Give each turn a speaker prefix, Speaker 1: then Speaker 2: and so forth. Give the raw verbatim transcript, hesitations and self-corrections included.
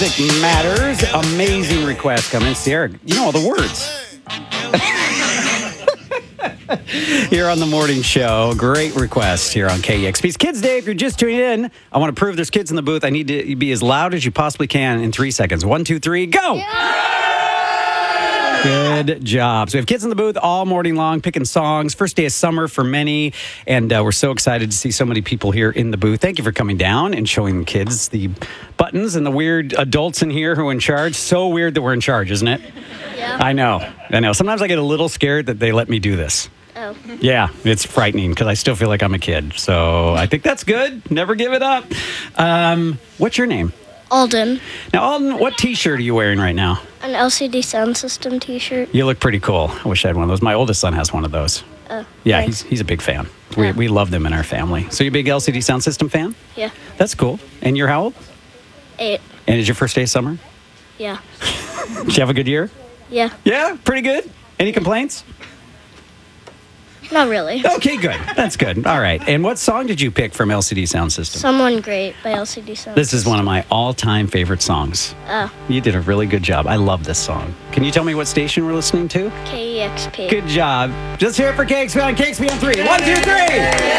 Speaker 1: Music Matters. Amazing request coming. Sierra, you know all the words. Here on the morning show. Great request here on K E X P's Kids Day. If you're just tuning in, I want to prove there's kids in the booth. I need to be as loud as you possibly can in three seconds. One, two, three, go! Yeah. Good job. So we have kids in the booth all morning long picking songs. First day of summer for many, and uh, we're so excited to see so many people here in the booth. Thank you for coming down and showing the kids the buttons and the weird adults in here who are in charge. So weird that we're in charge, isn't it?
Speaker 2: Yeah.
Speaker 1: I know. I know. Sometimes I get a little scared that they let me do this.
Speaker 2: Oh.
Speaker 1: Yeah, it's frightening because I still feel like I'm a kid. So I think that's good. Never give it up. Um, what's your name?
Speaker 2: Alden.
Speaker 1: Now, Alden, what T-shirt are you wearing right now?
Speaker 2: An L C D sound system T-shirt.
Speaker 1: You look pretty cool. I wish I had one of those. My oldest son has one of those.
Speaker 2: Oh.
Speaker 1: Yeah,
Speaker 2: thanks.
Speaker 1: he's he's a big fan. We
Speaker 2: Yeah.
Speaker 1: we love them in our family. So you're a big L C D sound system fan?
Speaker 2: Yeah.
Speaker 1: That's cool. And you're how old?
Speaker 2: Eight.
Speaker 1: And is your first day of summer?
Speaker 2: Yeah.
Speaker 1: Did you have a good year?
Speaker 2: Yeah.
Speaker 1: Yeah, pretty good. Any complaints?
Speaker 2: Not really.
Speaker 1: Okay, good. That's good. All right. And what song did you pick from L C D Sound System?
Speaker 2: Someone Great by L C D Sound.
Speaker 1: This is one of my all-time favorite songs.
Speaker 2: Oh.
Speaker 1: You did a really good job. I love this song. Can you tell me what station we're listening to?
Speaker 2: K E X P.
Speaker 1: Good job. Just here for K X P on K X P on three. One, two, three.